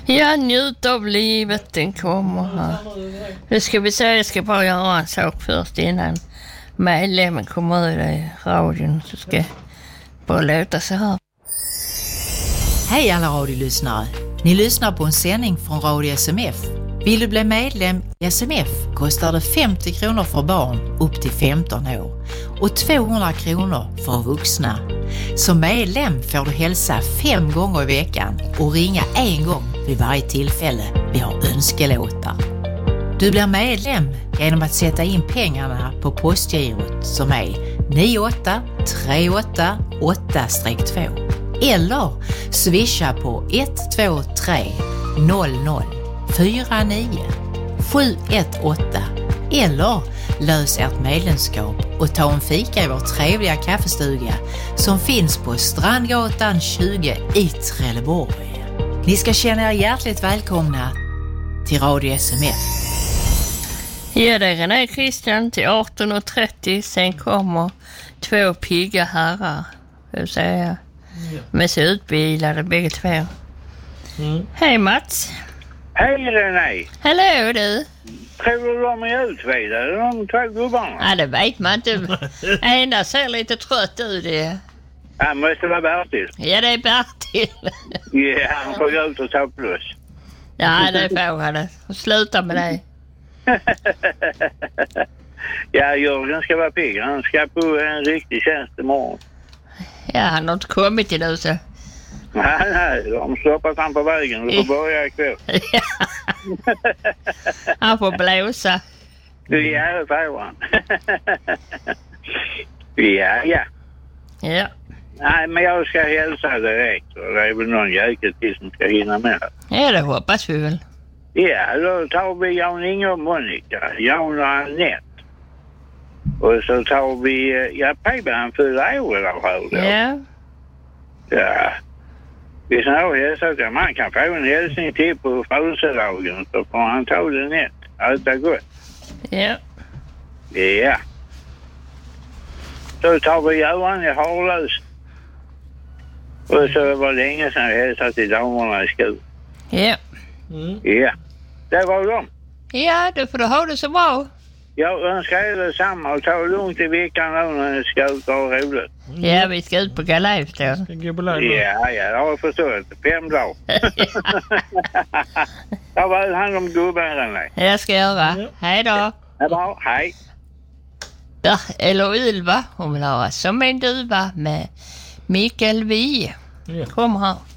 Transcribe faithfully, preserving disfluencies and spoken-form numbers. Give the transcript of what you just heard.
Ja, njut av livet, den kommer här. Nu ska vi se, jag ska bara göra en sak först innan medlemmen kommer ut i radion. Så ska jag bara låta så här. Hej alla radiolyssnare. Ni lyssnar på en sändning från Radio S M F. Vill du bli medlem i S M F kostar det femtio kronor för barn upp till femton år och tvåhundra kronor för vuxna. Som medlem får du hälsa fem gånger i veckan och ringa en gång vid varje tillfälle vi har önskelåtar. Du blir medlem genom att sätta in pengarna på postgirot som är nio åtta tre åtta åtta två eller swisha på ett två tre noll noll fyra nio sju ett åtta eller lös ert medlemskap och ta en fika i vår trevliga kaffestuga som finns på Strandgatan tjugo i Trelleborg. Ni ska känna er hjärtligt välkomna till Radio S M F. Ja, det är René Christian till arton trettio. Sen kommer två pigga herrar, vill säga, med sig utbilade bägge två. Mm. Hej Mats. Hej René. Hallå du. Tror du de är utvidade, de två gubbarna? Ja, det vet man inte. Ena ser lite trött ut. Det. Ja, måste vara Bertil. Ja, det är Bertil. Ja, han får gå ut och ta plus. Ja, det får han. Sluta med det. Ja, Jörgen ska vara pigg. Han ska på en riktig tjänst imorgon. Ja, han har inte kommit till nu så. Nej, nej, de stoppat han på vägen. Du får börja ikväll. Ja. Han får blåsa. Ja, det får han. Ja, ja. Ja. Nej, men jag ska hälsa direkt. Det är väl någon jäkel till som ska hinna med. Ja, det hoppas vi väl. Ja, då tar vi Jan Inge och Monica. Jan och Annette. Och så tar vi... Ja, Pejbe, han fyller år eller hur? Ja. Ja. Vi snarare hälsa att man kan få en hälsning till på födelsedagen. Så får han ta det nätt. Allt är gott. Ja. Ja. Så tar vi Göran i Harlös. Och så var det länge sedan jag hälsade till damerna i skol. Ja. Mm. Ja. Det var de. Ja, då får du ha det så bra. Jag önskar er detsamma och ta lugnt i veckan nu när ni ska ut och ha roligt. Ja, vi ska ut på Galejf då. Ja, ja, det har jag förstått. Fem dagar. Ta väl hand om gubben, René. Jag ska göra. Ja. Hej då. Ja, bra. Hej. Ja, eller Ylva, hon vill ha som en duva med Mikael Wiehe. Ja. Kom här.